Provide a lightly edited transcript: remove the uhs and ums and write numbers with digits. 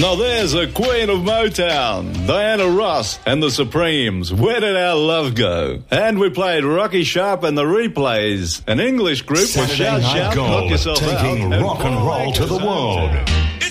Now there's a queen of Motown, Diana Ross and the Supremes. Where did our love go? And we played Rocky Sharp and the Replays, an English group with Saturday Shout Night Shout, Gold, Knock Yourself taking Out, rock and roll to the world.